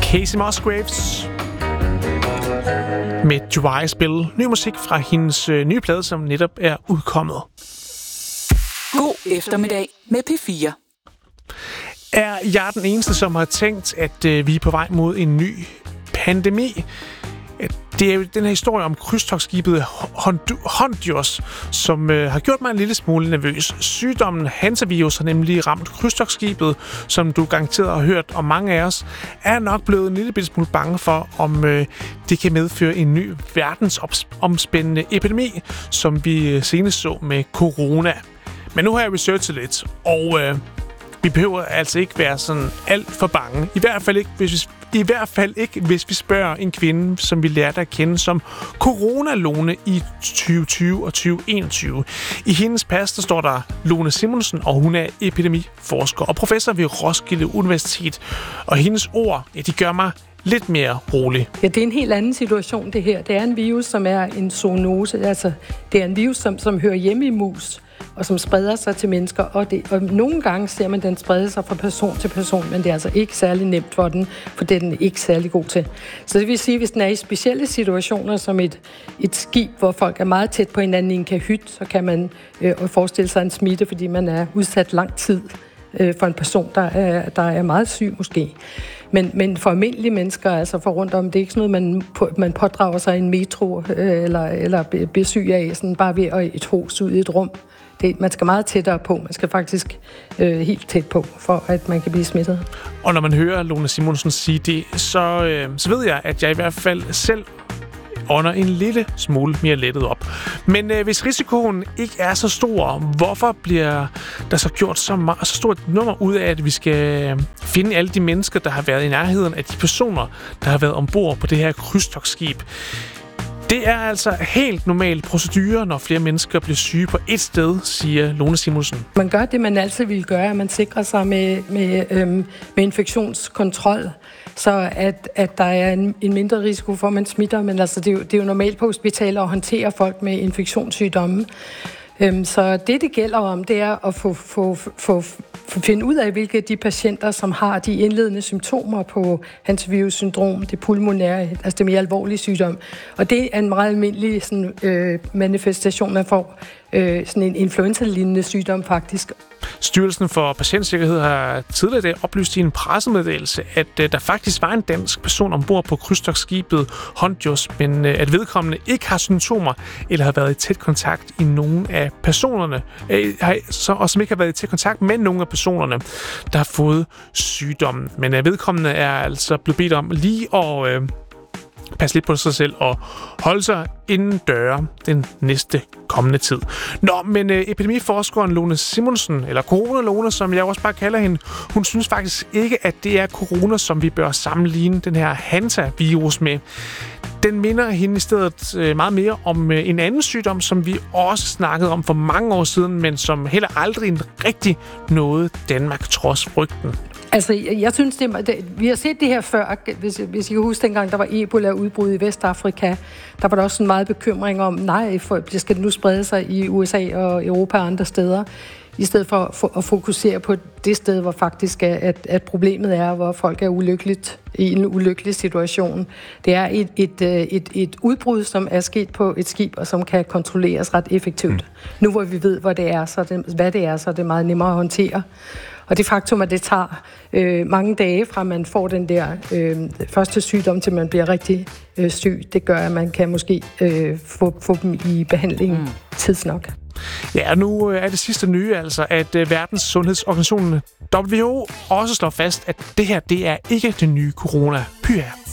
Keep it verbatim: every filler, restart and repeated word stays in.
Kacey Musgraves med Dry Spell. Ny musik fra hendes øh, nye plade, som netop er udkommet. God eftermiddag med P fire. Er jeg den eneste, som har tænkt, at øh, vi er på vej mod en ny pandemi? Det er jo den her historie om krydstogtskibet Hondios, som øh, har gjort mig en lille smule nervøs. Sygdommen hantavirus har nemlig ramt krydstogtskibet, som du garanteret har hørt om. Mange af os er nok blevet en lille smule bange for, om øh, det kan medføre en ny verdensomspændende epidemi, som vi senest så med corona. Men nu har jeg researchet lidt, og øh, vi behøver altså ikke være sådan alt for bange. I hvert fald ikke, hvis vi I hvert fald ikke, hvis vi spørger en kvinde, som vi lærte at kende som Corona-Lone i tyve tyve og tyve enogtyve. I hendes pas, der står der Lone Simonsen, og hun er epidemiforsker og professor ved Roskilde Universitet. Og hendes ord, ja, de gør mig lidt mere rolig. Ja, det er en helt anden situation, det her. Det er en virus, som er en zoonose. Altså, det er en virus, som, som hører hjemme i mus, og som spreder sig til mennesker. Og, det, og nogle gange ser man, at den spreder sig fra person til person, men det er altså ikke særlig nemt for den, for det er den ikke særlig god til. Så det vil sige, hvis den er i specielle situationer, som et, et skib, hvor folk er meget tæt på hinanden i en kahyt, så kan man øh, forestille sig en smitte, fordi man er udsat lang tid øh, for en person, der er, der er meget syg måske. Men, men for almindelige mennesker, altså for rundt om, det er ikke sådan noget, man, man pådrager sig i en metro øh, eller, eller bliver syg af, sådan bare ved at et hus ud i et rum. Det, man skal meget tættere på. Man skal faktisk øh, helt tæt på, for at man kan blive smittet. Og når man hører Lone Simonsen sige det, så, øh, så ved jeg, at jeg i hvert fald selv ånder en lille smule mere lettet op. Men øh, hvis risikoen ikke er så stor, hvorfor bliver der så gjort så, meget, så stort nummer ud af, at vi skal finde alle de mennesker, der har været i nærheden af de personer, der har været ombord på det her krydstogtskib? Det er altså helt normal procedure, når flere mennesker bliver syge på et sted, siger Lone Simonsen. Man gør det, man altid vil gøre, at man sikrer sig med, med, øhm, med infektionskontrol, så at, at der er en, en mindre risiko for, at man smitter. Men altså, det, er jo, det er jo normalt på hospitaler at håndtere folk med infektionssygdomme. Øhm, så det, det gælder om, det er at få, få, få, få finde ud af, hvilke af de patienter, som har de indledende symptomer på hantavirus-syndrom, det pulmonære, altså det mere alvorlige sygdom. Og det er en meget almindelig sådan, øh, manifestation, man får øh, sådan en influenza-lignende sygdom faktisk. Styrelsen for Patientsikkerhed har tidligere dag oplyst i en pressemeddelelse, at øh, der faktisk var en dansk person ombord på krydstogtskibet Hondios, men øh, at vedkommende ikke har symptomer eller har været i tæt kontakt i nogen af personerne, øh, har, så, og som ikke har været i tæt kontakt med nogle af personerne, der har fået sygdommen. Men øh, vedkommende er altså blevet bedt om lige at øh, passe lidt på sig selv og holde sig inden døre den næste kommende tid. Nå, men øh, epidemiforskeren Lone Simonsen, eller Corona-Lone, som jeg også bare kalder hende, hun synes faktisk ikke, at det er corona, som vi bør sammenligne den her hantavirus med. Den minder hende i stedet øh, meget mere om øh, en anden sygdom, som vi også snakkede om for mange år siden, men som heller aldrig rigtig nåede Danmark trods frygten. Altså, jeg, jeg synes, det, det, vi har set det her før, hvis, hvis I kan huske dengang, der var Ebola-udbrud i Vestafrika. Der var der også en meget bekymring om, nej, for, skal det nu sprede sig i U S A og Europa og andre steder, i stedet for, for at fokusere på det sted, hvor faktisk er, at, at problemet er, hvor folk er ulykkeligt i en ulykkelig situation. Det er et, et, et, et udbrud, som er sket på et skib, og som kan kontrolleres ret effektivt. Mm. Nu hvor vi ved, hvor det er, så det, hvad det er, så er det meget nemmere at håndtere. Og det faktum, at det tager øh, mange dage fra man får den der øh, første sygdom, til man bliver rigtig øh, syg, det gør, at man kan måske øh, få, få dem i behandling mm. tidsnok. Ja, og nu er det sidste nye altså, at uh, Verdens Sundhedsorganisation W H O også slår fast, at det her, det er ikke det nye corona. Pyha.